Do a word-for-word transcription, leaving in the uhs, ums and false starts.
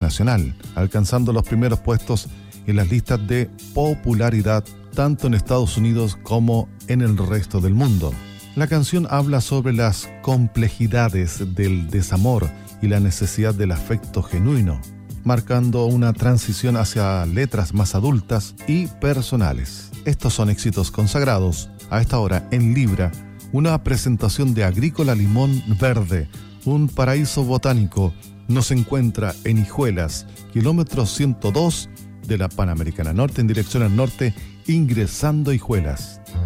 internacional, alcanzando los primeros puestos en las listas de popularidad tanto en Estados Unidos como en el resto del mundo. La canción habla sobre las complejidades del desamor y la necesidad del afecto genuino, marcando una transición hacia letras más adultas y personales. Estos son éxitos consagrados a esta hora en Libra, una presentación de Agrícola Limón Verde, un paraíso botánico. Nos encuentra en Hijuelas, kilómetro ciento dos de la Panamericana Norte, en dirección al norte, ingresando a Hijuelas.